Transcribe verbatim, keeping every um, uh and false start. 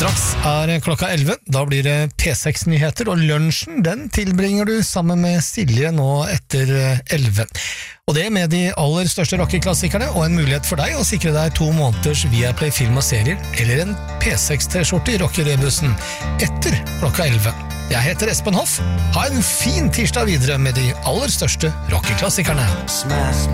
Straks er klokka elleve, da blir det P seks-nyheter, og lunsjen den tilbringer du sammen med Silje nå etter elleve. Og det med de aller største rockeklassikerne, og en mulighet for deg å sikre deg to måneders Viaplay film og serier, eller en P seks-T-skjorte i rockerebussen etter klokka elleve. Jeg heter Espen Hoff. Ha en fin tirsdag videre med de aller største rockeklassikerne.